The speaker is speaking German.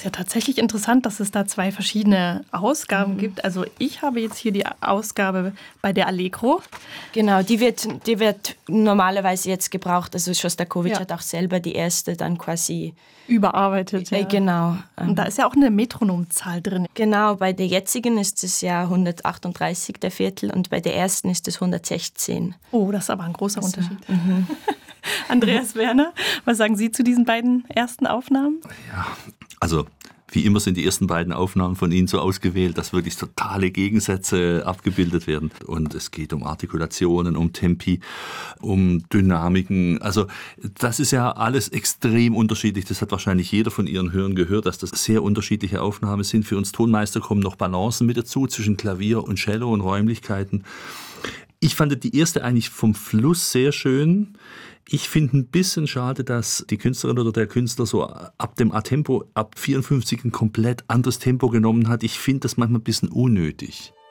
ja tatsächlich interessant, dass es da 2 verschiedene Ausgaben gibt. Also ich habe jetzt hier die Ausgabe bei der Allegro. Genau, die wird normalerweise jetzt gebraucht. Also Schostakowitsch hat auch selber die erste dann quasi überarbeitet. Ja. Genau. Und da ist ja auch eine Metronomzahl drin. Genau, bei der jetzigen ist es ja 138 der Viertel und bei der ersten ist es 116. Oh, das ist aber ein großer Unterschied. Andreas Werner, was sagen Sie zu diesen beiden ersten Aufnahmen? Ja, also wie immer sind die ersten beiden Aufnahmen von Ihnen so ausgewählt, dass wirklich totale Gegensätze abgebildet werden. Und es geht um Artikulationen, um Tempi, um Dynamiken. Also das ist ja alles extrem unterschiedlich. Das hat wahrscheinlich jeder von Ihren Hörern gehört, dass das sehr unterschiedliche Aufnahmen sind. Für uns Tonmeister kommen noch Balancen mit dazu zwischen Klavier und Cello und Räumlichkeiten. Ich fand die erste eigentlich vom Fluss sehr schön. Ich finde ein bisschen schade, dass die Künstlerin oder der Künstler so ab dem A-Tempo, ab 54 ein komplett anderes Tempo genommen hat. Ich finde das manchmal ein bisschen unnötig.